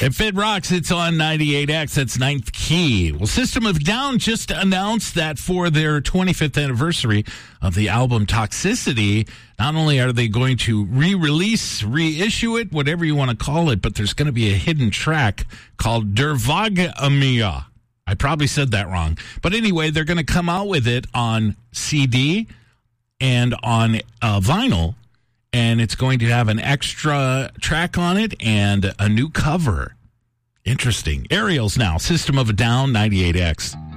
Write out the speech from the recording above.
If it rocks, it's on 98X. That's Ninth Key. Well, System of a Down just announced that for their 25th anniversary of the album Toxicity, not only are they going to re-release, reissue it, whatever you want to call it, but there's going to be a hidden track called Dervagamia. I probably said that wrong. But anyway, they're going to come out with it on CD and on vinyl. And it's going to have an extra track on it and a new cover. Interesting. Aerials now. System of a Down, 98X.